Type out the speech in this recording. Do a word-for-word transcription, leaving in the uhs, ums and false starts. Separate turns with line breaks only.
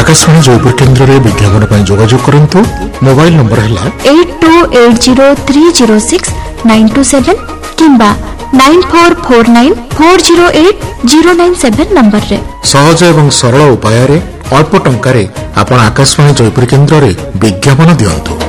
आकाशवाणी जयपुर केन्द्र में विज्ञापन जोगाजोग करंतु। मोबाइल नंबर है
eight to eight zero three zero six nine two seven किंबा nine four four nine four zero eight zero nine seven number रे।
सहज एवं सरल उपाय अल्प टंका रे आपण आकाशवाणी जयपुर केन्द्र में विज्ञापन दियंतु।